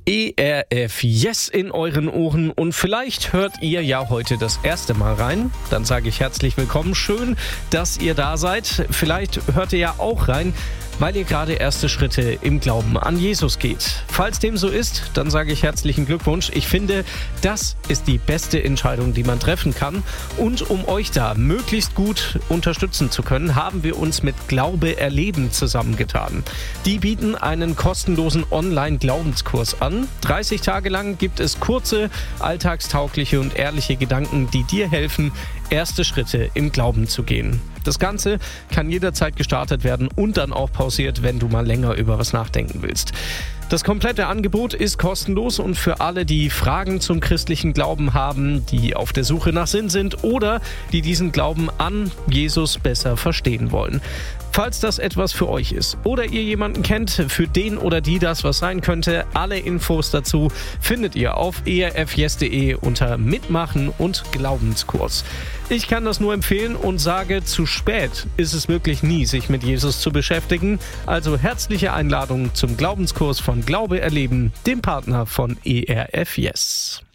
ERF Yes in euren Ohren und vielleicht hört ihr ja heute das erste Mal rein. Dann sage ich herzlich willkommen. Schön, dass ihr da seid. Vielleicht hört ihr ja auch rein, weil ihr gerade erste Schritte im Glauben an Jesus geht. Falls dem so ist, dann sage ich herzlichen Glückwunsch. Ich finde, das ist die beste Entscheidung, die man treffen kann. Und um euch da möglichst gut unterstützen zu können, haben wir uns mit Glaube erleben zusammengetan. Die bieten einen kostenlosen Online-Glaubenskurs an. 30 Tage lang gibt es kurze, alltagstaugliche und ehrliche Gedanken, die dir helfen, erste Schritte im Glauben zu gehen. Das Ganze kann jederzeit gestartet werden und dann auch pausiert, wenn du mal länger über was nachdenken willst. Das komplette Angebot ist kostenlos und für alle, die Fragen zum christlichen Glauben haben, die auf der Suche nach Sinn sind oder die diesen Glauben an Jesus besser verstehen wollen. Falls das etwas für euch ist oder ihr jemanden kennt, für den oder die das was sein könnte, alle Infos dazu findet ihr auf erfyes.de unter Mitmachen und Glaubenskurs. Ich kann das nur empfehlen und sage, zu spät ist es wirklich nie, sich mit Jesus zu beschäftigen. Also herzliche Einladung zum Glaubenskurs von Glaube erleben, dem Partner von ERF Yes.